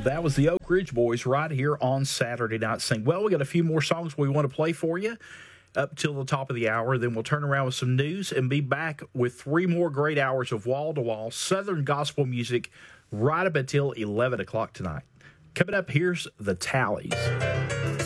That was the Oak Ridge Boys right here on Saturday Night Sing. Well, we got a few more songs we want to play for you up till the top of the hour. Then we'll turn around with some news and be back with 3 more great hours of wall-to-wall Southern gospel music right up until 11 o'clock tonight. Coming up, here's the Tallies.